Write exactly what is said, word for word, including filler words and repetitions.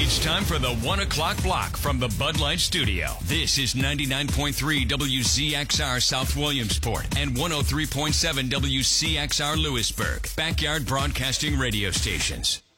It's time for the one o'clock block from the Bud Light Studio. This is ninety-nine point three W Z X R South Williamsport and one oh three point seven W C X R Lewisburg, Backyard Broadcasting Radio Stations.